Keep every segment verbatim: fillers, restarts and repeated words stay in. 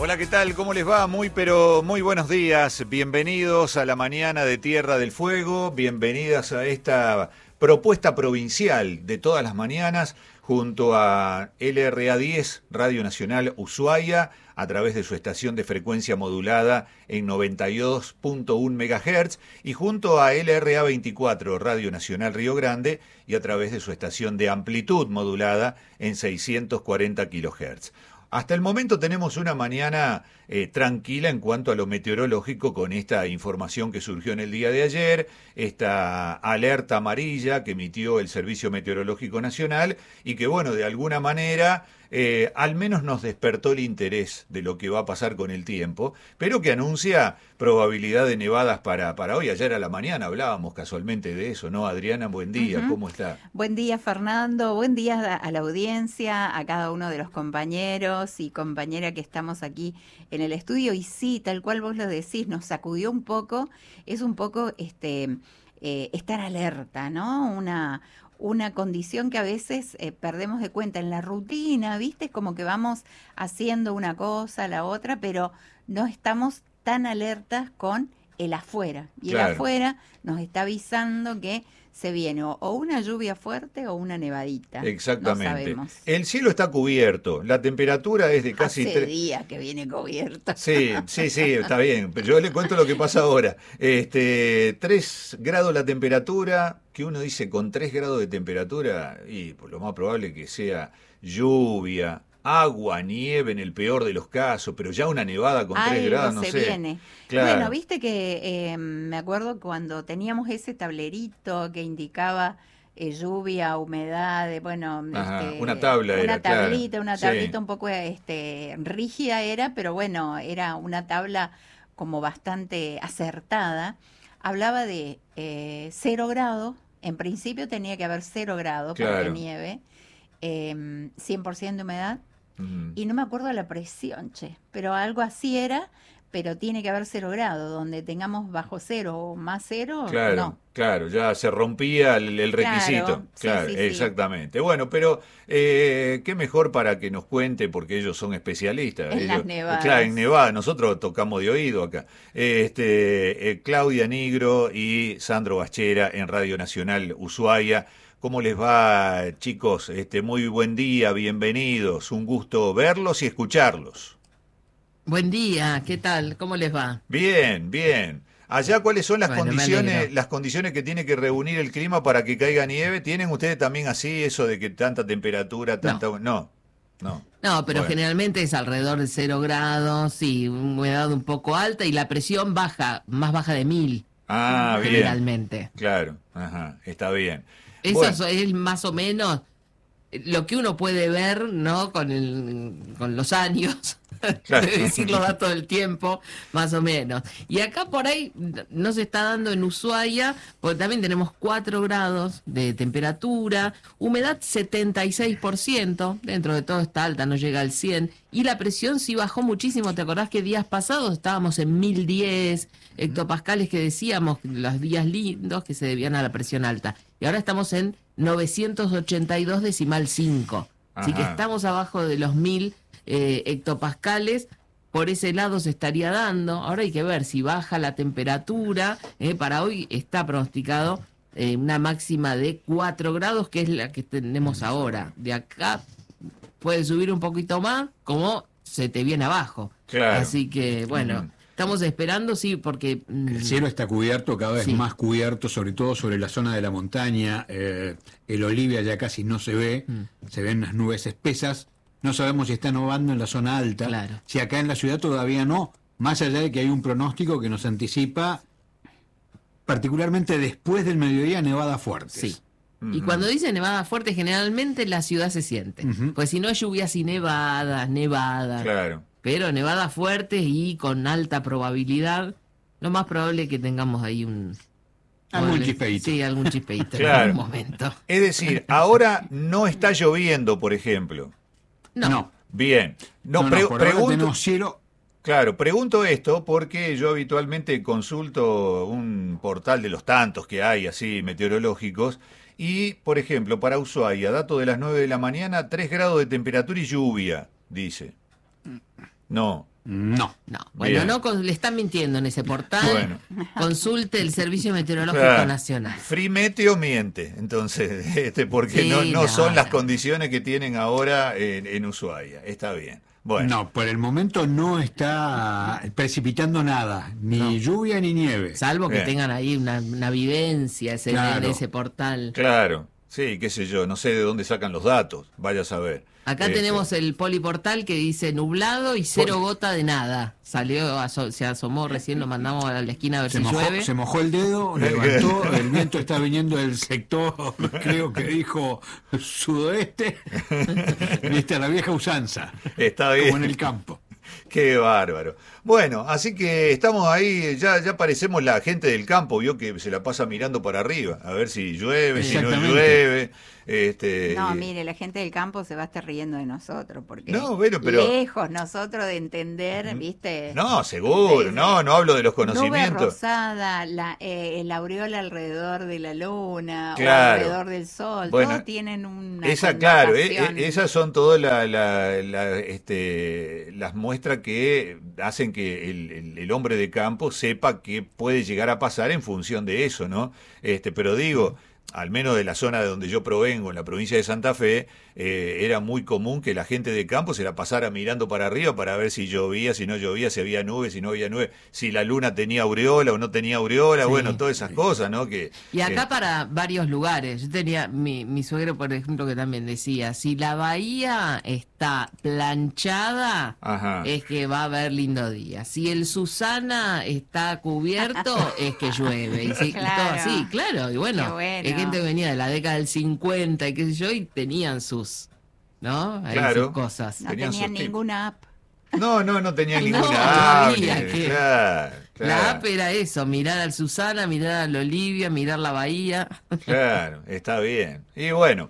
Hola, ¿qué tal? ¿Cómo les va? Muy, pero muy buenos días. Bienvenidos a la mañana de Tierra del Fuego. Bienvenidas a esta propuesta provincial de todas las mañanas junto a L R A diez, Radio Nacional Ushuaia, a través de su estación de frecuencia modulada en noventa y dos punto uno megahertz y junto a L R A veinticuatro, Radio Nacional Río Grande, y a través de su estación de amplitud modulada en seiscientos cuarenta kilohertz. Hasta el momento tenemos una mañana eh, tranquila en cuanto a lo meteorológico con esta información que surgió en el día de ayer, esta alerta amarilla que emitió el Servicio Meteorológico Nacional y que, bueno, de alguna manera eh, al menos nos despertó el interés de lo que va a pasar con el tiempo, pero que anuncia probabilidad de nevadas para, para hoy. Ayer a la mañana hablábamos casualmente de eso, ¿no? Adriana, buen día, uh-huh. ¿Cómo está? Buen día, Fernando, buen día a la audiencia, a cada uno de los compañeros y compañera que estamos aquí en el estudio. Y sí, tal cual vos lo decís, nos sacudió un poco, es un poco este eh, estar alerta, ¿no? Una... una condición que a veces eh, perdemos de cuenta en la rutina, ¿viste? Es como que vamos haciendo una cosa, la otra, pero no estamos tan alertas con el afuera. Y claro, el afuera nos está avisando que se viene o una lluvia fuerte o una nevadita. Exactamente. No el cielo está cubierto, la temperatura es de casi... Hace días que viene cubierto. Sí, sí, sí, está bien. Pero yo le cuento lo que pasa ahora. Este, tres grados la temperatura, que uno dice con tres grados de temperatura, y pues lo más probable que sea lluvia, agua, nieve en el peor de los casos, pero ya una nevada con tres grados, no se sé. Viene. Claro. Bueno, viste que eh, me acuerdo cuando teníamos ese tablerito que indicaba eh, lluvia, humedad, bueno, Ajá, este, una tabla una era, tablita, claro. una tablita sí. un poco este, rígida era, pero bueno, era una tabla como bastante acertada. Hablaba de eh, cero grados, en principio tenía que haber cero grados claro. para que nieve, eh, cien por ciento de humedad. Uh-huh. Y no me acuerdo la presión, che, pero algo así era, pero tiene que haber cero grado, donde tengamos bajo cero o más cero, claro, no. Claro, ya se rompía el, el requisito. Claro, claro sí, sí, exactamente. Sí. Bueno, pero eh, qué mejor para que nos cuente, porque ellos son especialistas. En ellos, las nevadas. Claro, en Nevada, nosotros tocamos de oído acá. Este, eh, Claudia Nigro y Sandro Bachera en Radio Nacional Ushuaia. ¿Cómo les va, chicos? Este, muy buen día, bienvenidos. Un gusto verlos y escucharlos. Buen día, ¿qué tal? ¿Cómo les va? Bien, bien. Allá, ¿cuáles son las bueno, condiciones las condiciones que tiene que reunir el clima para que caiga nieve? ¿Tienen ustedes también así eso de que tanta temperatura, tanta... No, no. No, no pero bueno. generalmente es alrededor de cero grados y humedad un poco alta y la presión baja, más baja de mil. Ah, bien. Generalmente. Claro, ajá, está bien. Eso bueno. es más o menos lo que uno puede ver, ¿no? Con el, con los años, claro. De decir los datos del tiempo, más o menos. Y acá por ahí no se está dando en Ushuaia, porque también tenemos cuatro grados de temperatura, humedad setenta y seis por ciento, dentro de todo está alta, no llega al cien, y la presión sí bajó muchísimo. ¿Te acordás que días pasados estábamos en mil diez hectopascales que decíamos, los días lindos que se debían a la presión alta? Y ahora estamos en novecientos ochenta y dos decimal cinco. Así que estamos abajo de los mil eh, hectopascales. Por ese lado se estaría dando. Ahora hay que ver si baja la temperatura. Eh, para hoy está pronosticado eh, una máxima de cuatro grados, que es la que tenemos ahora. De acá puede subir un poquito más, como se te viene abajo. Claro. Así que, bueno... Mm. Estamos esperando, sí, porque... Mmm, el cielo está cubierto, cada vez sí. más cubierto, sobre todo sobre la zona de la montaña. Eh, el Olivia ya casi no se ve, mm. se ven las nubes espesas. No sabemos si está nevando en la zona alta. Claro. Si acá en la ciudad todavía no, más allá de que hay un pronóstico que nos anticipa, particularmente después del mediodía, nevadas fuertes. Sí. Uh-huh. Y cuando dice nevada fuerte, generalmente la ciudad se siente. Uh-huh. Pues si no, lluvias y nevadas, nevadas. Claro. Pero nevadas fuertes y con alta probabilidad, lo más probable es que tengamos ahí un... Algún bueno, chispeíto. Sí, algún chispeíto claro. en algún momento. Es decir, ahora no está lloviendo, por ejemplo. No. no. Bien. No, no, pre- no por pregunto... ahora tenemos cielo... Claro, pregunto esto porque yo habitualmente consulto un portal de los tantos que hay así meteorológicos y, por ejemplo, para Ushuaia, dato de las nueve de la mañana, tres grados de temperatura y lluvia, dice. No, No. No, bueno, Bien. no con- le están mintiendo en ese portal. Bueno. Consulte el Servicio Meteorológico Claro. Nacional. Free Meteo miente, entonces, este, porque Sí, no, no no, son las no. condiciones que tienen ahora en, en Ushuaia. Está bien. Bueno, No, por el momento no está precipitando nada, ni No. lluvia ni nieve. Salvo que Bien. tengan ahí una, una vivencia ese, Claro. en ese portal. claro, sí, qué sé yo, no sé de dónde sacan los datos, vaya a saber. Acá Este, tenemos el poliportal que dice nublado y cero gota de nada. Salió, aso- se asomó recién, lo mandamos a la esquina a ver Se si mojó, llueve. se mojó el dedo, levantó, el viento está viniendo del sector, creo que dijo sudoeste, viste, a la vieja usanza, Está bien. como en el campo. Qué bárbaro. Bueno, así que estamos ahí, ya, ya parecemos la gente del campo, vio que se la pasa mirando para arriba, a ver si llueve, si no Exactamente. llueve. Este, No, y- mire, la gente del campo se va a estar riendo de nosotros, porque No, bueno, pero- lejos nosotros de entender, ¿viste? No, seguro, De- no, no hablo de los Nube conocimientos. rosada, la, eh, el aureola alrededor de la luna, Claro. o alrededor del sol, Bueno, todos tienen una Esa, claro, eh, connotación. eh, esas son todas la, la- la, este, las muestras que hacen que el, el- el hombre de campo sepa qué puede llegar a pasar en función de eso, ¿no? Este, pero digo, al menos de la zona de donde yo provengo, en la provincia de Santa Fe, eh, era muy común que la gente de campo se la pasara mirando para arriba para ver si llovía, si no llovía, si había nube, si no había nube, si la luna tenía aureola o no tenía aureola, Sí, bueno, todas esas sí. cosas, ¿no? Que, Y acá que- para varios lugares. Yo tenía mi, mi suegro, por ejemplo, que también decía, si la bahía está planchada, Ajá. es que va a haber lindo día. Si el Susana está cubierto, es que llueve. Y, sí, y todo Claro. así, claro. Y bueno, Qué bueno. hay gente que venía de la década del cincuenta y qué sé yo, y tenían sus, ¿no? Ahí Claro. sus cosas. No tenían tenían sus tips. ninguna app. No, no, no tenía No, ninguna no app, había ni- que- claro, La claro. app era eso, mirar al Susana, mirar a la Olivia, mirar la bahía. Claro, está bien. Y bueno,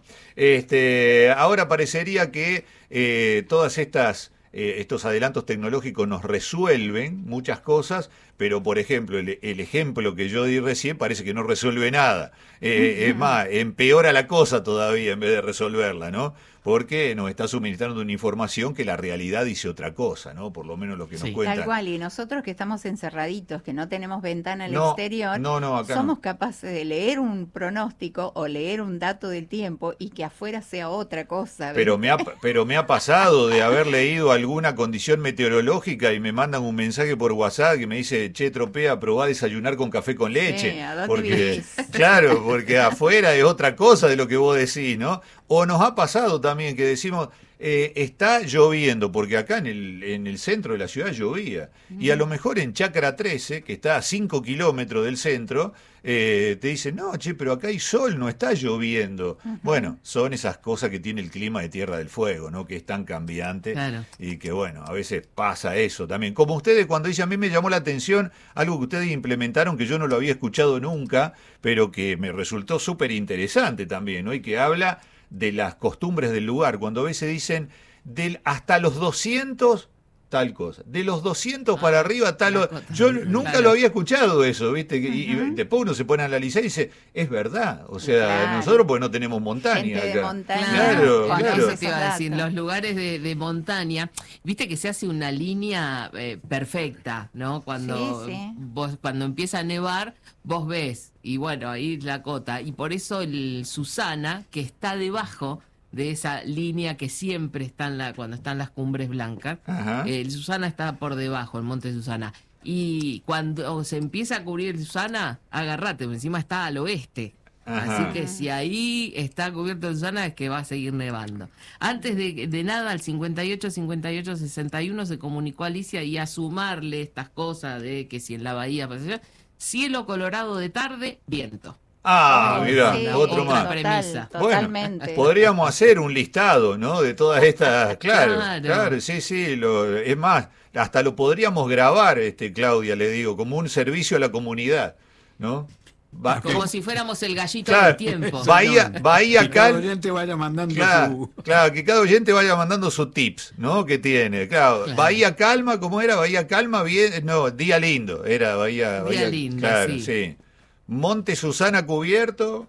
este, ahora parecería que eh, todas estas eh, estos adelantos tecnológicos nos resuelven muchas cosas, pero por ejemplo, el, el ejemplo que yo di recién parece que no resuelve nada. Eh, Es más, empeora la cosa todavía en vez de resolverla, ¿no? Porque nos está suministrando una información que la realidad dice otra cosa, ¿no? Por lo menos lo que nos Sí. cuentan. Tal cual, y nosotros que estamos encerraditos, que no tenemos ventana al No, exterior, no, no, acá somos no. capaces de leer un pronóstico o leer un dato del tiempo y que afuera sea otra cosa. Pero ¿viste? me, ha, pero me ha pasado de haber leído alguna condición meteorológica y me mandan un mensaje por WhatsApp que me dice, che, Tropea, probá a desayunar con café con leche. Sí, ¿a dónde porque, vivís? claro, porque afuera es otra cosa de lo que vos decís, ¿no? O nos ha pasado también que decimos, eh, está lloviendo, porque acá en el, en el centro de la ciudad llovía. Y a lo mejor en Chacra trece, que está a cinco kilómetros del centro, eh, te dicen, no, che, pero acá hay sol, no está lloviendo. Bueno, son esas cosas que tiene el clima de Tierra del Fuego, ¿no? Que es tan cambiante. Claro. Y que bueno, a veces pasa eso también. Como ustedes cuando dicen, a mí me llamó la atención algo que ustedes implementaron que yo no lo había escuchado nunca, pero que me resultó súper interesante también, ¿no? Y que habla de las costumbres del lugar. Cuando a veces dicen, del, hasta los doscientos, tal cosa. De los doscientos para arriba, tal... la o- cota. Yo nunca Claro. lo había escuchado eso, ¿viste? Que- y, y Ujú. después uno se pone a analizar y dice, es verdad. O sea, Claro. nosotros porque no tenemos montaña Gente de acá. montaña. Claro, cuando claro. hace Eso te iba a esos decir, datos. los lugares de, de montaña, viste que se hace una línea eh, perfecta, ¿no? Cuando Sí, sí. vos cuando empieza a nevar, vos ves, y bueno, ahí la cota, y por eso el Susana, que está debajo de esa línea que siempre está en la, cuando están las cumbres blancas, Ajá. el Susana está por debajo, el monte Susana. Y cuando se empieza a cubrir el Susana, agárrate, porque encima está al oeste. Ajá. Así que si ahí está cubierto de Susana es que va a seguir nevando. Antes de, de nada, al cincuenta y ocho, cincuenta y ocho, sesenta y uno se comunicó Alicia y a sumarle estas cosas de que si en la bahía, pues, cielo colorado de tarde, viento. Ah, Oh, mira, sí, otro otra más. total, premisa. Totalmente. Bueno, podríamos hacer un listado, ¿no? De todas estas, claro, claro, Claro. sí, sí, lo, es más, hasta lo podríamos grabar, este, Claudia, le digo, como un servicio a la comunidad, ¿no? Va- Como si fuéramos el gallito claro, del tiempo. Bahía, Bahía Que cada Cal, oyente vaya mandando claro, su... claro, que cada oyente vaya mandando sus tips, ¿no? Que tiene, claro, Claro. Bahía Calma, ¿cómo era? Bahía Calma, bien, no, Día Lindo, era Bahía, Día Bahía Lindo, claro, sí. sí. Monte Susana cubierto.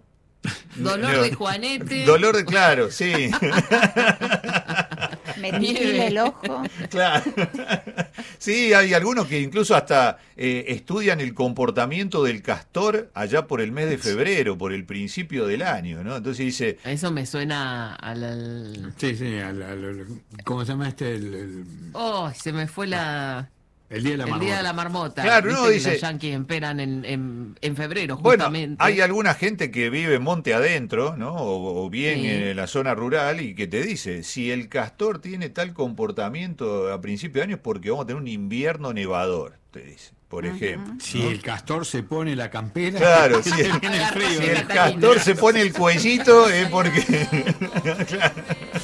Dolor No, de Juanete. Dolor de, claro, sí. Me titila el ojo. Claro. Sí, hay algunos que incluso hasta eh, estudian el comportamiento del castor allá por el mes de febrero, por el principio del año, ¿no? Entonces dice... Eso me suena al... al... Sí, sí, al, al, ¿cómo se llama este? El, el... Oh, se me fue la... El día de la el marmota. Día de la marmota. Claro, ¿Viste no, que dice... Los yanquis esperan en, en, en febrero, Bueno, justamente. hay alguna gente que vive monte adentro, ¿no? O, o bien Sí. en la zona rural y que te dice, si el castor tiene tal comportamiento a principio de año es porque vamos a tener un invierno nevador, te dice, por Ajá. ejemplo. Si ¿no? el castor se pone la campera, Claro, si el, viene el frío. si el castor se pone el cuellito es porque... Claro.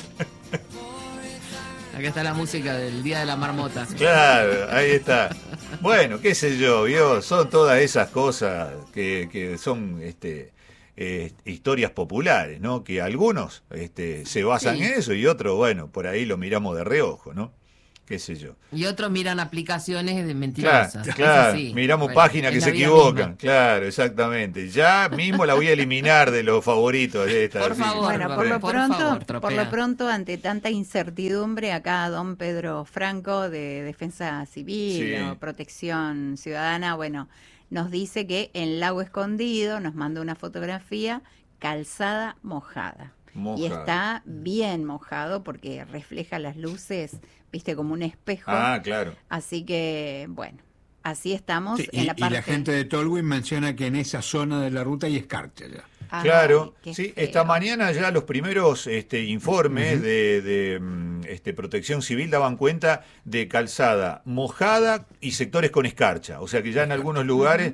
Acá está la música del Día de la Marmota. Claro, ahí está. Bueno, qué sé yo, ¿vio? Son todas esas cosas que, que son este, eh, historias populares, ¿no? Que algunos este, se basan Sí. en eso y otros, bueno, por ahí lo miramos de reojo, ¿no? Qué sé yo. Y otros miran aplicaciones de Claro, mentirosas. claro, Eso sí. miramos Bueno, páginas es que la se vida equivocan, misma. claro, exactamente. Ya mismo la voy a eliminar de los favoritos. Esta, Por así. favor. Bueno, por lo por pronto, favor, por Tropea. lo pronto, ante tanta incertidumbre, acá don Pedro Franco de Defensa Civil Sí. o Protección Ciudadana, bueno, nos dice que en Lago Escondido nos manda una fotografía, calzada mojada. Mojada. Y está bien mojado porque refleja las luces, viste, como un espejo. Ah, claro. Así que, bueno, así estamos Sí, en y, la y parte... la gente de Tolwyn menciona que en esa zona de la ruta hay escarcha ya. Ay, Claro, qué sí, feo. esta mañana ya los primeros este, informes Ujú. de, de, mm, este, Protección Civil daban cuenta de calzada mojada y sectores con escarcha, o sea que ya en algunos lugares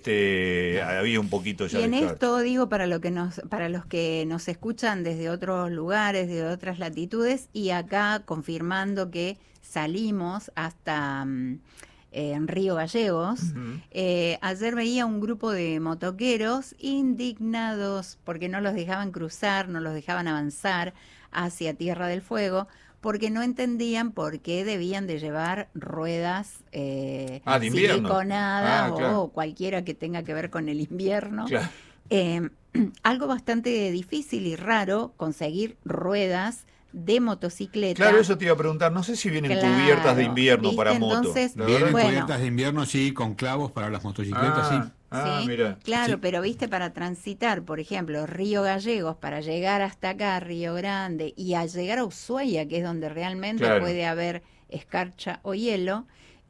este, había un poquito ya Y de en escarcha. esto digo para lo que nos, para los que nos escuchan desde otros lugares, de otras latitudes, y acá confirmando que salimos hasta mm, en Río Gallegos. Ujú. Eh, ayer veía un grupo de motoqueros indignados porque no los dejaban cruzar, no los dejaban avanzar hacia Tierra del Fuego, porque no entendían por qué debían de llevar ruedas eh, Ah, de invierno. siliconadas Ah, claro. o cualquiera que tenga que ver con el invierno. Claro. Eh, algo bastante difícil y raro, conseguir ruedas de motocicleta. Claro, eso te iba a preguntar, no sé si vienen Claro, cubiertas de invierno ¿viste? para moto. Entonces, La Vienen verdad- bueno. cubiertas de invierno, sí, con clavos para las motocicletas, Ah, sí. ah, Sí, mira. claro, Sí. pero viste, para transitar, por ejemplo, Río Gallegos, para llegar hasta acá, Río Grande, y a llegar a Ushuaia, que es donde realmente Claro. puede haber escarcha o hielo,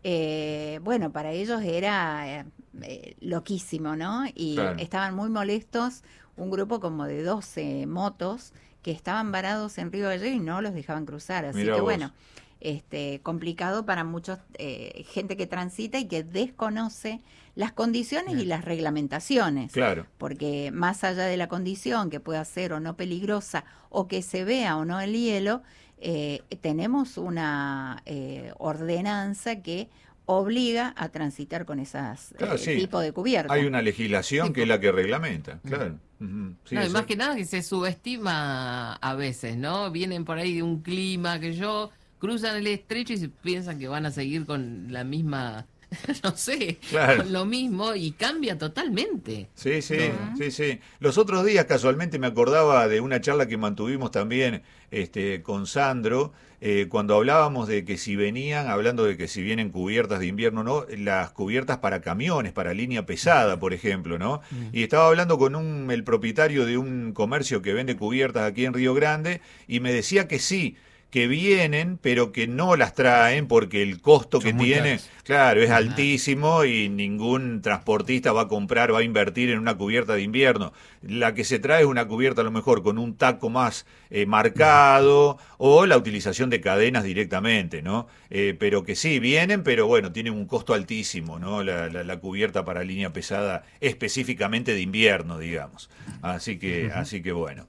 eh, bueno, para ellos era eh, eh, loquísimo, ¿no? Y Claro. estaban muy molestos, un grupo como de doce motos que estaban varados en Río Gallegos y no los dejaban cruzar, así Mirá que vos. bueno, este complicado para muchos, eh, gente que transita y que desconoce las condiciones y las reglamentaciones, Claro. porque más allá de la condición que pueda ser o no peligrosa o que se vea o no el hielo, eh, tenemos una eh, ordenanza que obliga a transitar con esas Claro, eh, sí. tipo de cubierta. Hay una legislación que es la que reglamenta, claro. Ujú. Sí, No, y sí. más que nada que se subestima a veces, ¿no? Vienen por ahí de un clima que yo, cruzan el estrecho y se piensan que van a seguir con la misma, no sé, Claro. con lo mismo y cambia totalmente. Sí, sí, Ujú. sí, sí. Los otros días casualmente me acordaba de una charla que mantuvimos también este, con Sandro, eh, cuando hablábamos de que si venían, hablando de que si vienen cubiertas de invierno, ¿no? Las cubiertas para camiones, para línea pesada, por ejemplo, ¿no? Y estaba hablando con un, el propietario de un comercio que vende cubiertas aquí en Río Grande y me decía que sí, que vienen, pero que no las traen porque el costo Son que muy tiene, caras. claro, es Ajá. altísimo y ningún transportista va a comprar, va a invertir en una cubierta de invierno. La que se trae es una cubierta a lo mejor con un taco más eh, marcado o la utilización de cadenas directamente, ¿no? Eh, pero que sí, vienen, pero bueno, tienen un costo altísimo, ¿no? La, la, la cubierta para línea pesada específicamente de invierno, digamos. Así que, así que bueno.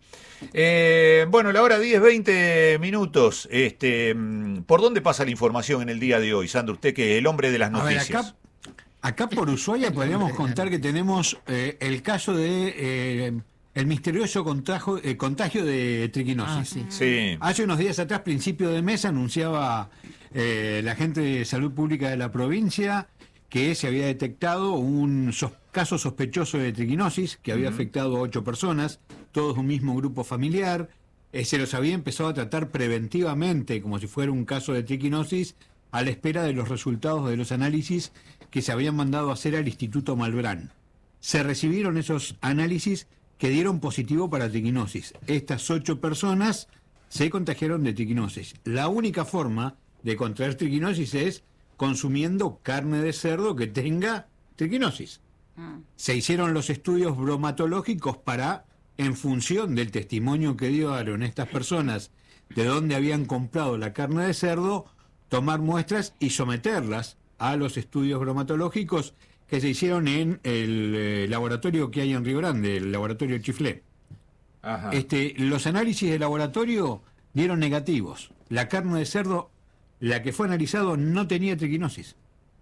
Eh, bueno, la hora diez, veinte minutos. Este, mm, ¿por dónde pasa la información en el día de hoy, Sandro? Usted que es el hombre de las A ver, noticias. acá, acá por Ushuaia podríamos contar que tenemos eh, el caso de eh, el misterioso contagio, eh, contagio de triquinosis. Ah, sí. Sí. Hace unos días atrás, principio de mes, anunciaba eh, la gente de Salud Pública de la provincia que se había detectado un sos- caso sospechoso de triquinosis que había Ujú. afectado a ocho personas, todos un mismo grupo familiar. Eh, se los había empezado a tratar preventivamente como si fuera un caso de triquinosis a la espera de los resultados de los análisis que se habían mandado a hacer al Instituto Malbrán. Se recibieron esos análisis que dieron positivo para triquinosis. Estas ocho personas se contagiaron de triquinosis. La única forma de contraer triquinosis es consumiendo carne de cerdo que tenga triquinosis. Mm. Se hicieron los estudios bromatológicos para, en función del testimonio que dieron estas personas de dónde habían comprado la carne de cerdo, tomar muestras y someterlas a los estudios bromatológicos que se hicieron en el eh, laboratorio que hay en Río Grande, el laboratorio Chiflé. Ajá. Este, los análisis de laboratorio dieron negativos. La carne de cerdo, la que fue analizado, no tenía triquinosis.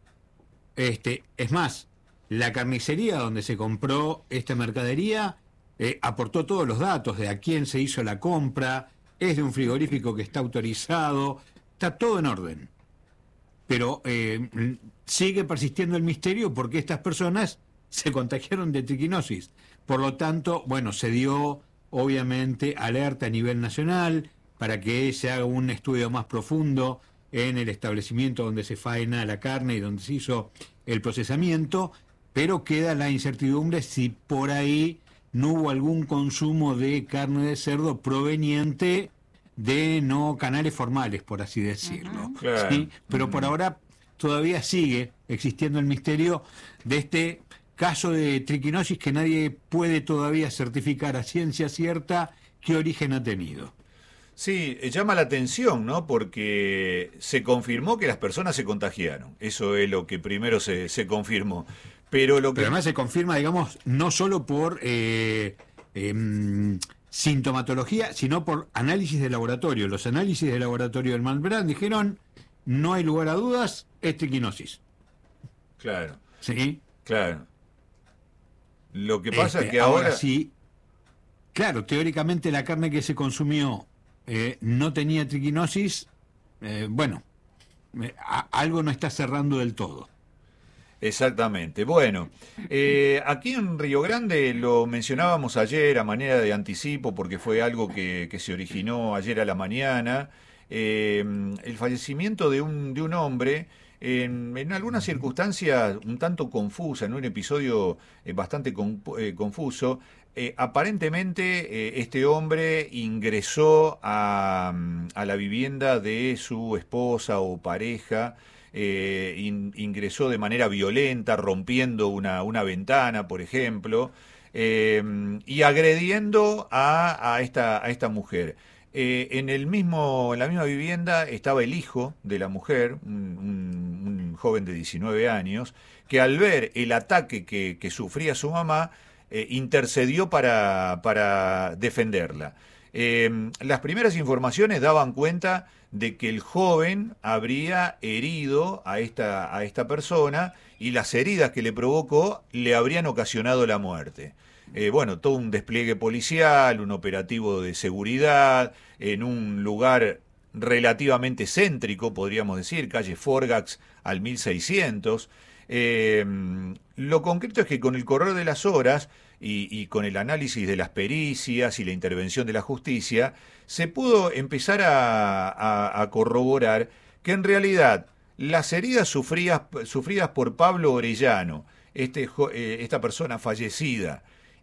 Este, es más, la carnicería donde se compró esta mercadería eh, aportó todos los datos de a quién se hizo la compra, es de un frigorífico que está autorizado, está todo en orden. Pero eh, sigue persistiendo el misterio porque estas personas se contagiaron de triquinosis. Por lo tanto, bueno, se dio obviamente alerta a nivel nacional para que se haga un estudio más profundo en el establecimiento donde se faena la carne y donde se hizo el procesamiento, pero queda la incertidumbre si por ahí no hubo algún consumo de carne de cerdo proveniente de no canales formales, por así decirlo. Uh-huh. Claro. ¿Sí? Pero uh-huh. por ahora todavía sigue existiendo el misterio de este caso de triquinosis que nadie puede todavía certificar a ciencia cierta qué origen ha tenido. Sí, llama la atención, ¿no? Porque se confirmó que las personas se contagiaron. Eso es lo que primero se, se confirmó. Pero lo que... Pero además se confirma, digamos, no solo por eh, eh, sintomatología, sino por análisis de laboratorio. Los análisis de laboratorio del Malbrán dijeron, no hay lugar a dudas, es triquinosis. Claro. Sí. Claro. Lo que pasa este, es que ahora... ahora sí, claro, teóricamente la carne que se consumió eh, no tenía triquinosis, eh, bueno, eh, a, algo no está cerrando del todo. Exactamente. Bueno, eh, aquí en Río Grande lo mencionábamos ayer a manera de anticipo porque fue algo que, que se originó ayer a la mañana, eh, el fallecimiento de un, de un hombre en, en algunas circunstancias un tanto confusa, en un episodio eh, bastante con, eh, confuso. Eh, aparentemente eh, este hombre ingresó a, a la vivienda de su esposa o pareja. Eh, in, ingresó de manera violenta, rompiendo una, una ventana, por ejemplo, eh, y agrediendo a, a, esta, a esta mujer. Eh, en, el mismo, en la misma vivienda estaba el hijo de la mujer, un, un, un joven de diecinueve años, que al ver el ataque que, que sufría su mamá, eh, intercedió para, para defenderla. Eh, las primeras informaciones daban cuenta de que el joven habría herido a esta, a esta persona y las heridas que le provocó le habrían ocasionado la muerte. Eh, bueno, todo un despliegue policial, un operativo de seguridad, en un lugar relativamente céntrico, podríamos decir, calle Forgax al mil seiscientos. Eh, lo concreto es que con el correr de las horas y, y con el análisis de las pericias y la intervención de la justicia, se pudo empezar a, a, a corroborar que en realidad las heridas sufridas, sufridas por Pablo Orellano, este, eh, esta persona fallecida,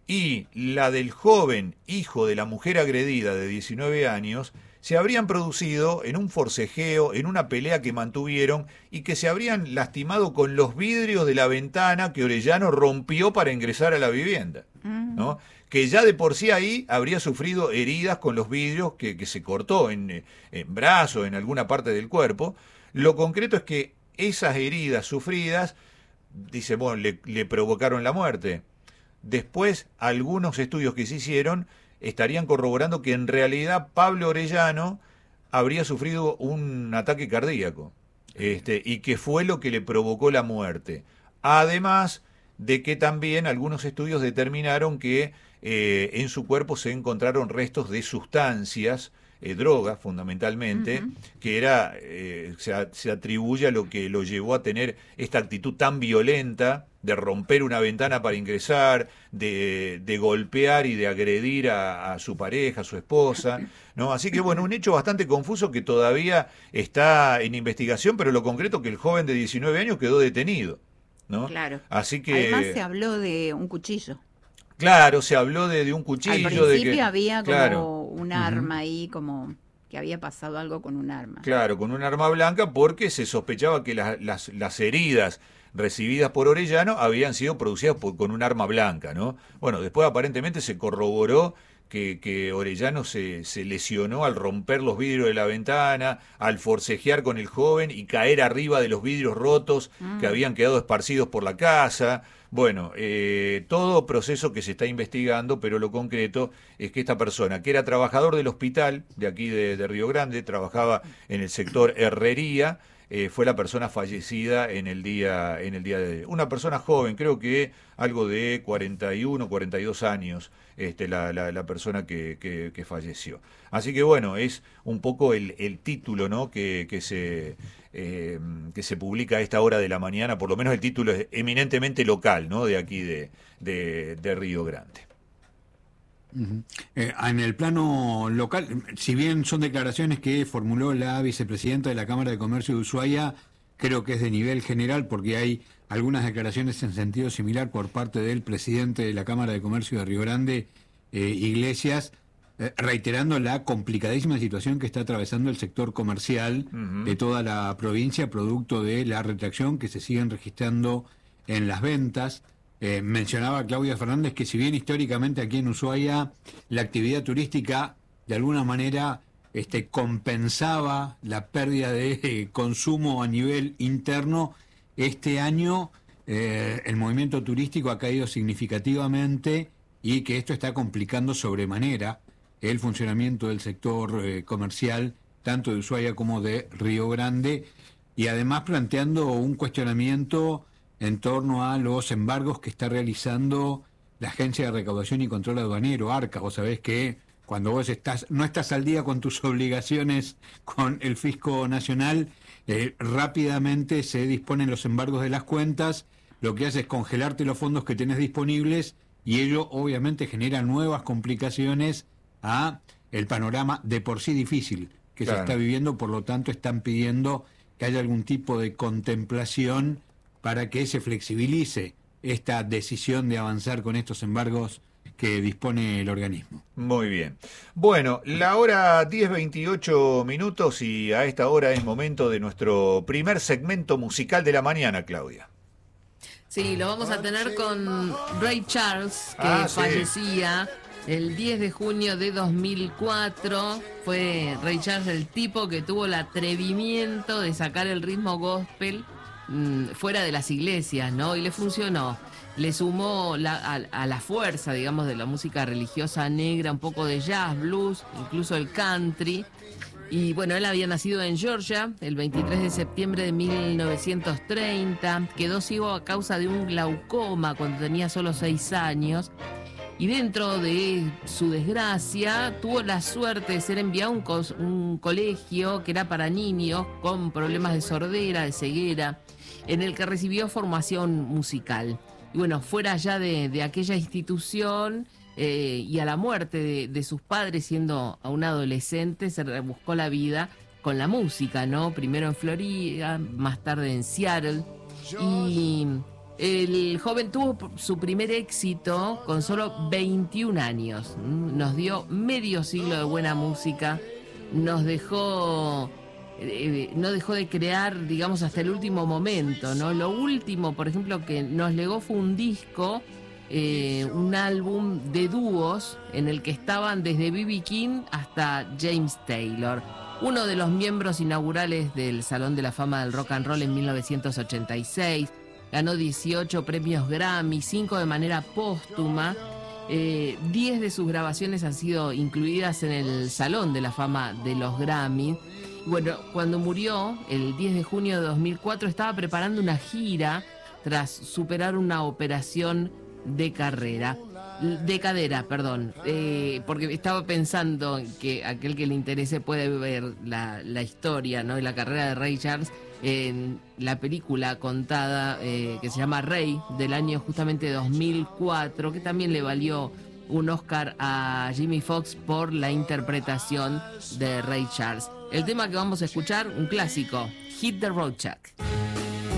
y la del joven hijo de la mujer agredida de diecinueve años, se habrían producido en un forcejeo, en una pelea que mantuvieron y que se habrían lastimado con los vidrios de la ventana que Orellano rompió para ingresar a la vivienda, ¿no? Que ya de por sí ahí habría sufrido heridas con los vidrios que, que se cortó en, en brazo, en alguna parte del cuerpo. Lo concreto es que esas heridas sufridas, dice, bueno, le, le provocaron la muerte. Después, algunos estudios que se hicieron estarían corroborando que en realidad Pablo Orellano habría sufrido un ataque cardíaco, este, y que fue lo que le provocó la muerte. Además de que también algunos estudios determinaron que eh, en su cuerpo se encontraron restos de sustancias eh, droga fundamentalmente, uh-huh. que era, eh, se, se atribuye a lo que lo llevó a tener esta actitud tan violenta de romper una ventana para ingresar, de, de golpear y de agredir a, a su pareja, a su esposa, ¿no? Así que bueno, un hecho bastante confuso que todavía está en investigación, pero lo concreto que el joven de diecinueve años quedó detenido, ¿no? Claro. Así que además se habló de un cuchillo. Claro, se habló de, de un cuchillo. Al principio de que, había como claro. un arma uh-huh. ahí, como que había pasado algo con un arma. Claro, con un arma blanca, porque se sospechaba que la, las, las heridas recibidas por Orellano habían sido producidas por, con un arma blanca, ¿no? Bueno, después aparentemente se corroboró que, que Orellano se, se lesionó al romper los vidrios de la ventana, al forcejear con el joven y caer arriba de los vidrios rotos mm. que habían quedado esparcidos por la casa. Bueno, eh, todo proceso que se está investigando, pero lo concreto es que esta persona, que era trabajador del hospital de aquí de, de Río Grande, trabajaba en el sector herrería, Eh, fue la persona fallecida en el día en el día de una persona joven, creo que algo de cuarenta y uno, cuarenta y dos años, este, la, la, la persona que, que, que falleció. Así que bueno, es un poco el, el título, ¿no? que, que se eh, que se publica a esta hora de la mañana, por lo menos el título es eminentemente local, ¿no? De aquí de, de, de Río Grande. Uh-huh. Eh, en el plano local, si bien son declaraciones que formuló la vicepresidenta de la Cámara de Comercio de Ushuaia, creo que es de nivel general, porque hay algunas declaraciones en sentido similar por parte del presidente de la Cámara de Comercio de Río Grande, eh, Iglesias, eh, reiterando la complicadísima situación que está atravesando el sector comercial uh-huh. de toda la provincia, producto de la retracción que se siguen registrando en las ventas. Eh, mencionaba Claudia Fernández que si bien históricamente aquí en Ushuaia la actividad turística de alguna manera este, compensaba la pérdida de eh, consumo a nivel interno, este año eh, el movimiento turístico ha caído significativamente y que esto está complicando sobremanera el funcionamiento del sector eh, comercial, tanto de Ushuaia como de Río Grande, y además planteando un cuestionamiento en torno a los embargos que está realizando la Agencia de Recaudación y Control Aduanero, ARCA. Vos sabés que cuando vos estás no estás al día con tus obligaciones con el Fisco Nacional, eh, rápidamente se disponen los embargos de las cuentas, lo que hace es congelarte los fondos que tenés disponibles, y ello obviamente genera nuevas complicaciones a el panorama de por sí difícil que claro. se está viviendo. Por lo tanto, están pidiendo que haya algún tipo de contemplación para que se flexibilice esta decisión de avanzar con estos embargos que dispone el organismo. Muy bien. Bueno, la hora diez veintiocho minutos, y a esta hora es momento de nuestro primer segmento musical de la mañana, Claudia. Sí, lo vamos a tener con Ray Charles, que ah, fallecía sí. el diez de junio de dos mil cuatro. Fue Ray Charles el tipo que tuvo el atrevimiento de sacar el ritmo gospel fuera de las iglesias, ¿no? Y le funcionó. Le sumó la, a, a la fuerza, digamos, de la música religiosa negra, un poco de jazz, blues, incluso el country. Y bueno, él había nacido en Georgia el veintitrés de septiembre de mil novecientos treinta. Quedó ciego a causa de un glaucoma cuando tenía solo seis años. Y dentro de su desgracia, tuvo la suerte de ser enviado a un, co- un colegio que era para niños con problemas de sordera, de ceguera, en el que recibió formación musical. Y bueno, fuera ya de, de aquella institución eh, y a la muerte de, de sus padres, siendo un adolescente, se rebuscó la vida con la música, ¿no? Primero en Florida, más tarde en Seattle. Y el joven tuvo su primer éxito con solo veintiún años. Nos dio medio siglo de buena música, nos dejó... Eh, no dejó de crear, digamos, hasta el último momento, ¿no? Lo último, por ejemplo, que nos legó fue un disco, eh, un álbum de dúos en el que estaban desde B B King hasta James Taylor, uno de los miembros inaugurales del Salón de la Fama del Rock and Roll en mil novecientos ochenta y seis. Ganó dieciocho premios Grammy, cinco de manera póstuma. Eh, diez de sus grabaciones han sido incluidas en el Salón de la Fama de los Grammy. Bueno, cuando murió, el diez de junio de dos mil cuatro, estaba preparando una gira tras superar una operación de carrera. De cadera, perdón, eh, porque estaba pensando que aquel que le interese puede ver la, la historia, ¿no? Y la carrera de Ray Charles en la película contada eh, que se llama Ray, del año justamente dos mil cuatro, que también le valió un Oscar a Jimmy Fox por la interpretación de Ray Charles. El tema que vamos a escuchar, un clásico, Hit the Road Jack.